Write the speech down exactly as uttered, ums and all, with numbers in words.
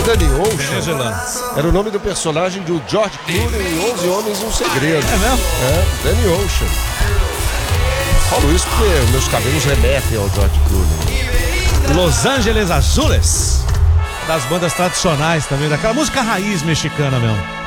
Danny Ocean venezuelano. era o nome do personagem do George Clooney em onze Homens e um Segredo. É mesmo? É, Danny Ocean. Falo isso porque meus cabelos remetem ao George Clooney. Los Angeles Azules, das bandas tradicionais também, daquela música raiz mexicana mesmo.